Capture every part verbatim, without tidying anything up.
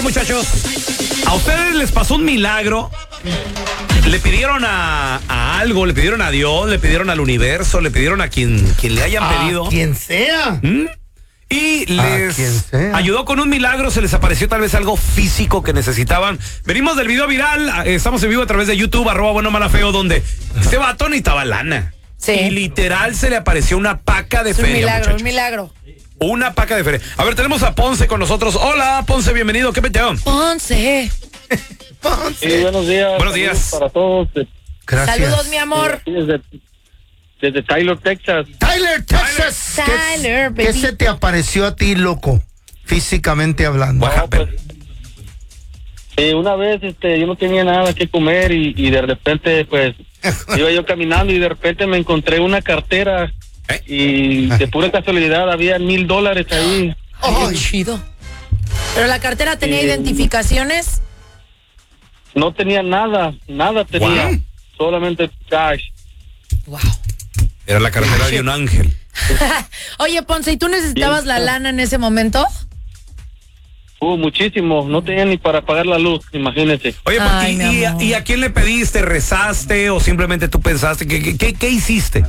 Muchachos, ¿a ustedes les pasó un milagro? ¿Le pidieron a, a algo? ¿Le pidieron a Dios? ¿Le pidieron al universo? ¿Le pidieron a quien, quien le hayan a pedido? quien sea. ¿Mm? Y les sea. ayudó con un milagro, se les apareció tal vez algo físico que necesitaban. Venimos del video viral, estamos en vivo a través de YouTube, arroba bueno mala feo, donde este vato necesitaba lana. Sí. Y literal se le apareció una paca de Es un feria, milagro, muchachos. un milagro. Una paca de feria. A ver, tenemos a Ponce con nosotros. Hola, Ponce, bienvenido. ¿Qué peteo? Ponce. Ponce. Sí, buenos días. Buenos días. Saludos para todos. Gracias. Saludos, mi amor. Sí, desde, desde Tyler, Texas. Tyler, Texas. ¿Qué- Tyler, ¿Qué, baby. se te apareció a ti, loco? Físicamente hablando. What No, happened? pues, eh, una vez este, yo no tenía nada que comer y, y de repente, pues, iba yo caminando y de repente me encontré una cartera ¿Eh? y de pura casualidad había mil dólares ahí. Ay, Ay. qué chido. Pero la cartera tenía Sí. identificaciones. No tenía nada, nada tenía. Wow. Solamente cash. Wow. Era la cartera de un ángel. Oye, Ponce, ¿y tú necesitabas Bien. la lana en ese momento? Uh, muchísimo. No tenía ni para pagar la luz, imagínese. Oye, pues, Ay, ¿y, mi y- amor. y a quién le pediste? ¿Rezaste o simplemente tú pensaste? ¿Qué, qué, qué, qué hiciste?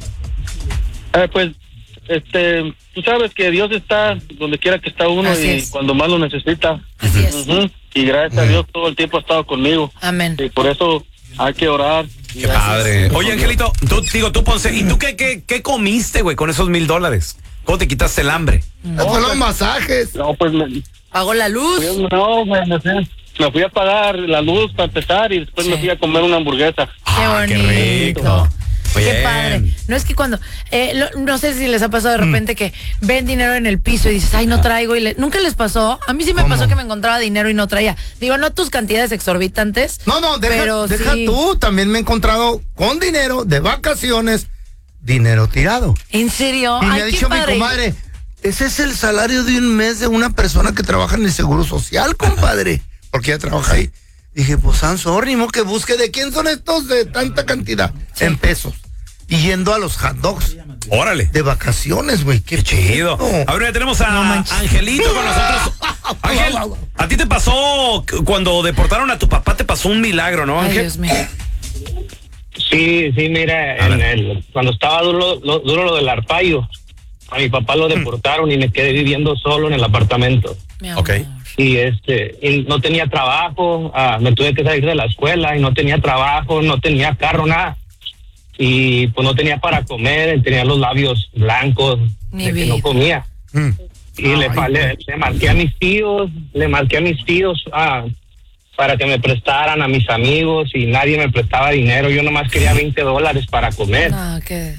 Eh, pues, este, tú sabes que Dios está donde quiera que está uno Así y es. cuando más lo necesita. Así es. Ujú. Y gracias a Dios todo el tiempo ha estado conmigo. Amén. Y por eso hay que orar. Qué padre. Oye, Angelito, tú, digo, tú, Ponce, ¿y tú qué, qué, qué comiste, güey, con esos mil dólares? ¿Cómo te quitaste el hambre? Me fueron los masajes. No, pues, me, ¿Pagó la luz? no, me, me fui, me fui a pagar la luz para empezar y después Sí. me fui a comer una hamburguesa. Qué Ah, qué bonito. rico. Qué Bien. padre. No es que cuando, eh, lo- no sé si les ha pasado de repente que ven dinero en el piso y dices, ay, no traigo. Y le- nunca les pasó. A mí sí me ¿Cómo? pasó que me encontraba dinero y no traía. Digo, no tus cantidades exorbitantes. No, no, deja, pero deja sí. tú. También me he encontrado con dinero de vacaciones, dinero tirado. ¿En serio? Y me Ay, ha qué dicho mi padre. comadre, ese es el salario de un mes de una persona que trabaja en el Seguro Social, compadre. Porque ella trabaja ahí. Dije, pues, I'm sorry, mo que busque de quién son estos de tanta cantidad. Sí. En pesos. Y yendo a los hot dogs Órale. de vacaciones, güey. Qué, Qué chido. pedo. A ver, ya tenemos a No manches. Angelito con nosotros. Ángel, ¿a ti te pasó c- cuando deportaron a tu papá? Te pasó un milagro, ¿no, Ay, Ángel? Dios mío. Sí, sí, mira, A en ver. el, cuando estaba duro lo, duro lo del arpaio, a mi papá lo deportaron y me quedé viviendo solo en el apartamento. Mi amor. Ok. Y este, y no tenía trabajo, ah, me tuve que salir de la escuela y no tenía trabajo, no tenía carro, nada. Y pues no tenía para comer, tenía los labios blancos, Mi de que vida. no comía. Mm. Y le, Ay, pa- le, le marqué a mis tíos, le marqué a mis tíos ah, para que me prestaran, a mis amigos, y nadie me prestaba dinero. Yo nomás quería veinte dólares para comer. No, que...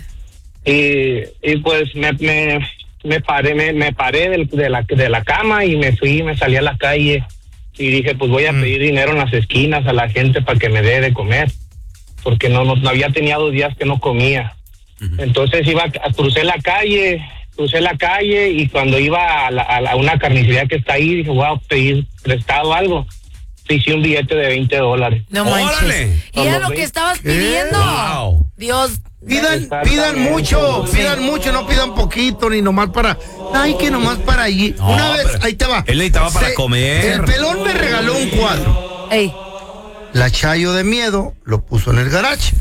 Y, y pues me, me, me paré, me, me paré del- de, la, de la cama y me fui, me salí a la calle y dije, pues voy a pedir dinero en las esquinas a la gente para que me dé de comer, porque no, no, no había tenido dos días que no comía. Entonces iba, a- crucé la calle, crucé la calle y cuando iba a, la, a, la- a una carnicería que está ahí, dije, voy a pedir prestado algo. Hice un billete de veinte dólares. No ¡Órale! manches. Y era Como lo que veinte. estabas ¿Qué? pidiendo. Wow. Dios. Pidan, Exactamente. pidan mucho, pidan mucho, no pidan poquito, ni nomás para, ay, que nomás para allí. No, Una vez, pero ahí te va. él necesitaba para comer. El pelón me regaló un cuadro. Ey. La Chayo de miedo lo puso en el garage.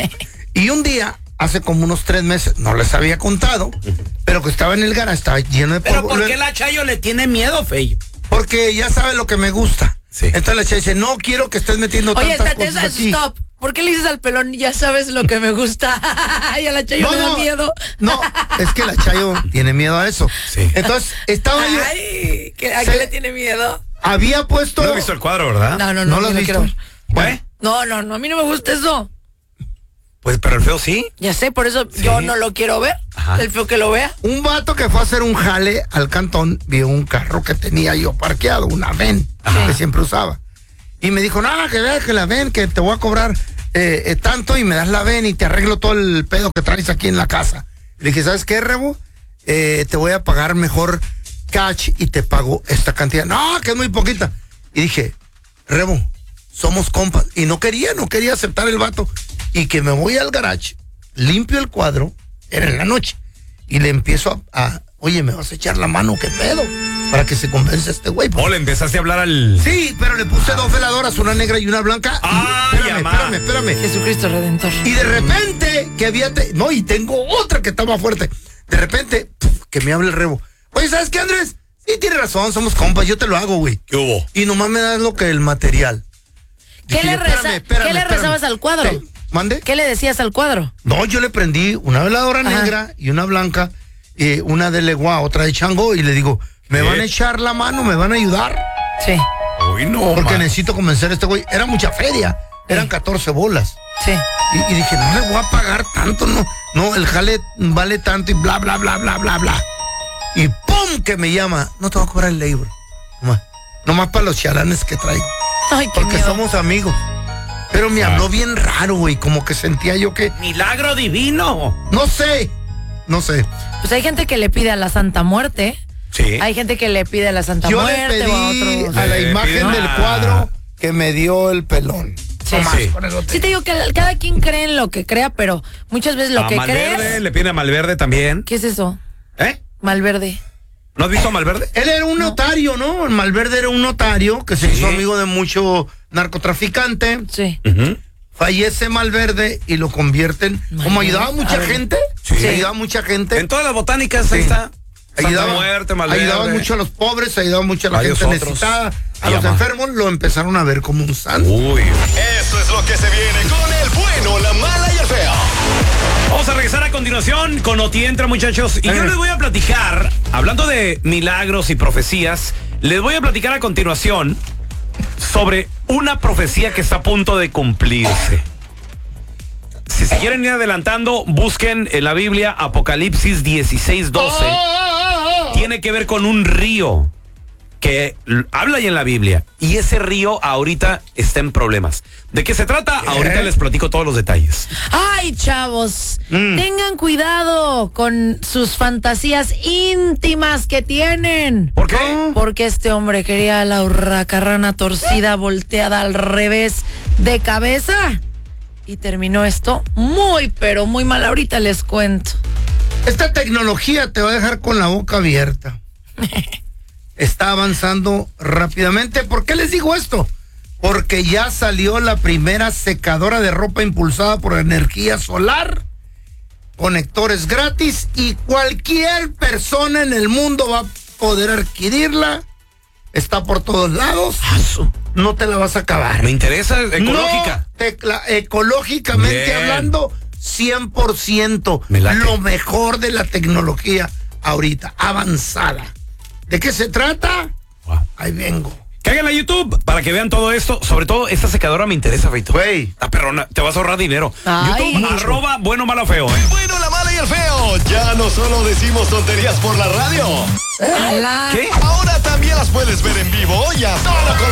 Y un día, hace como unos tres meses, no les había contado, pero que estaba en el garage, estaba lleno de ¿Pero polvo. por qué la Chayo le tiene miedo, Feyo? Porque ya sabe lo que me gusta. Sí. Entonces la Chayo dice, no quiero que estés metiendo Oye, tantas espérate, cosas aquí. stop. ¿Por qué le dices al pelón, ya sabes lo que me gusta? Y a la Chayo le da miedo. No, es que la Chayo tiene miedo a eso. Sí. Entonces, estaba yo, Ay, ¿que- ¿a Se- qué le tiene miedo? había puesto... No he visto el cuadro, ¿verdad? No, no, ¿No no, lo has yo visto? quiero ver. Bueno, ¿Eh? No, no, no, a mí no me gusta eso. Pues, pero el feo sí. Ya sé, por eso yo no lo quiero ver. Ajá. El feo que lo vea. un vato que fue a hacer un jale al cantón, vio un carro que tenía yo parqueado, una ven, Ajá. que siempre usaba. Y me dijo, nada, que veas que la ven, que te voy a cobrar eh, eh, tanto y me das la ven y te arreglo todo el pedo que traes aquí en la casa. Le dije, ¿sabes qué, Rebo? Eh, te voy a pagar mejor cash y te pago esta cantidad. No, que es muy poquita. Y dije, Rebo, somos compas. Y no quería, no quería aceptar el vato. Y que me voy al garage, limpio el cuadro, era en la noche, y le empiezo a, a oye, ¿me vas a echar la mano? ¿Qué pedo? Para que se convence este güey. Oh, le empezaste a hablar al... Sí, pero le puse dos veladoras, una negra y una blanca. Ah, espérame, espérame, espérame. Jesucristo Redentor. Y de repente, que había... Te... No, y tengo otra que está más fuerte. De repente, puf, que me habla el rebo. Oye, ¿sabes qué, Andrés? Sí, tienes razón, somos compas, yo te lo hago, güey. ¿Qué hubo? Y nomás me das lo que el material. ¿Qué Dije le, yo, reza- espérame, espérame, ¿qué le espérame. rezabas al cuadro? ¿Qué? ¿Mande? ¿Qué le decías al cuadro? No, yo le prendí una veladora Ajá. negra y una blanca, y una de legua, otra de chango, y le digo, ¿me ¿Qué? van a echar la mano? ¿Me van a ayudar? Sí, Uy, no, Porque man. necesito convencer a este güey. Era mucha feria, eran catorce bolas. sí. Y, y dije, no le voy a pagar tanto, no, no, el jale vale tanto y bla, bla, bla, bla, bla, bla. Y ¡pum! Que me llama, no te voy a cobrar el labor. Nomás, nomás para los chalanes que traigo. Ay, qué Porque miedo. somos amigos. Pero me habló bien raro, güey, como que sentía yo que, Milagro divino. no sé, no sé. Pues hay gente que le pide a la Santa Muerte. Sí. Hay gente que le pide a la Santa Yo le Muerte o a pedí otros. a la Le imagen piden del a- cuadro que me dio el pelón. Sí. Nomás Sí. con eso te- Sí te digo que cada quien cree en lo que crea, pero muchas veces lo a que Malverde, crees... le piden a Malverde también. ¿Qué es eso? ¿Eh? Malverde. ¿No has visto a Malverde? Él era un notario, ¿no? El Malverde era un notario que se Sí. hizo amigo de mucho narcotraficante. Sí. Ujú. Fallece Malverde y lo convierten. Como Malverde. ayudaba a mucha A ver. gente. Sí. Ayudaba a mucha gente. En todas las botánicas Sí. ahí está. Santa Ayudaba, Muerte, Malverde. ayudaba mucho a los pobres, ayudaba mucho a la Varios gente otros. necesitada. A Y los ama. enfermos lo empezaron a ver como un santo. Uy. Eso es lo que se viene con el bueno, la mala y el feo. Vamos a regresar a continuación con Oti Entra, muchachos. Y yo Eh. les voy a platicar, hablando de milagros y profecías, les voy a platicar a continuación sobre una profecía que está a punto de cumplirse. Si se quieren ir adelantando, busquen en la Biblia Apocalipsis dieciséis doce. Tiene que ver con un río que l- habla ahí en la Biblia. Y ese río ahorita está en problemas. ¿De qué se trata? Ahorita les platico todos los detalles. Ay, chavos, Mm. tengan cuidado con sus fantasías íntimas que tienen. ¿Por qué? Porque este hombre quería la hurracarrana torcida, volteada al revés, de cabeza. Y terminó esto muy, pero muy mal. Ahorita les cuento. Esta tecnología te va a dejar con la boca abierta. Está avanzando rápidamente. ¿Por qué les digo esto? Porque ya salió la primera secadora de ropa impulsada por energía solar, conectores gratis, y cualquier persona en el mundo va a poder adquirirla. Está por todos lados. No te la vas a acabar. Me interesa, ecológica. No te la- ecológicamente Bien. hablando, cien por ciento. Me late. Lo mejor de la tecnología ahorita, avanzada. ¿De qué se trata? Wow. Ahí vengo. Caigan a YouTube para que vean todo esto. Sobre todo, esta secadora me interesa, Feito. Güey. La perrona, te vas a ahorrar dinero. Ay. YouTube, Mucho. arroba bueno, malo, feo. ¿eh? El bueno, la mala y el feo. Ya no solo decimos tonterías por la radio. Ala. ¿Qué? Ahora también las puedes ver en vivo y a todo color.